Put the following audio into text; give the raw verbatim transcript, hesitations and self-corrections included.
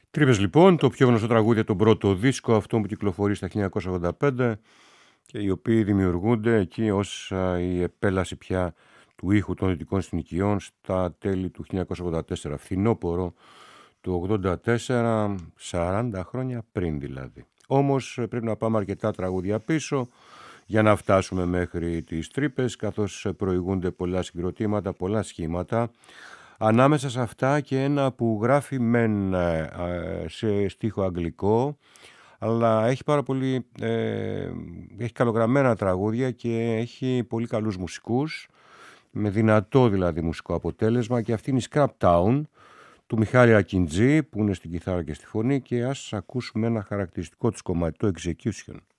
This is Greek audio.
Τρύπες λοιπόν, το πιο γνωστό τραγούδι, τον πρώτο δίσκο, αυτό που κυκλοφορεί στα χίλια εννιακόσια ογδόντα πέντε και οι οποίοι δημιουργούνται εκεί ως η επέλαση πια του ήχου των δυτικών συνοικιών στα τέλη του χίλια εννιακόσια ογδόντα τέσσερα, φθινόπωρο του ογδόντα τέσσερα, σαράντα χρόνια πριν δηλαδή. Όμως πρέπει να πάμε αρκετά τραγούδια πίσω για να φτάσουμε μέχρι τις τρύπες, καθώς προηγούνται πολλά συγκροτήματα, πολλά σχήματα. Ανάμεσα σε αυτά και ένα που γράφει μεν σε στίχο αγγλικό, αλλά έχει πάρα πολύ, ε, έχει καλογραμμένα τραγούδια και έχει πολύ καλούς μουσικούς, με δυνατό δηλαδή μουσικό αποτέλεσμα, και αυτή είναι η Scrap Town του Μιχάλη Ακιντζή, που είναι στην κιθάρα και στη φωνή, και ας ακούσουμε ένα χαρακτηριστικό της κομμάτι, το Execution.